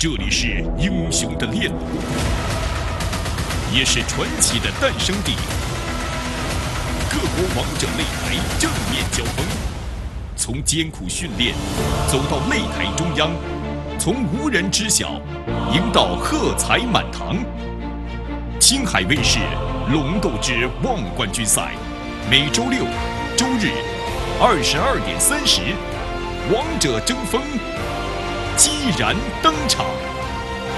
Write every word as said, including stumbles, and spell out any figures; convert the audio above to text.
这里是英雄的炼炉，也是传奇的诞生地。各国王者擂台正面交锋，从艰苦训练走到擂台中央，从无人知晓赢到喝彩满堂。青海卫视《龙斗之望冠军赛》，每周六、周日二十二点三十，王者争锋，激然登场。